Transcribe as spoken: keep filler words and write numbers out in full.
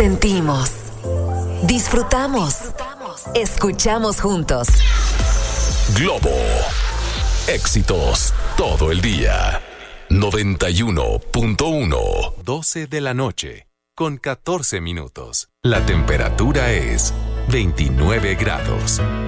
Sentimos, disfrutamos, escuchamos juntos. Globo, éxitos todo el día. noventa y uno punto uno. doce de la noche, con catorce minutos. La temperatura es veintinueve grados.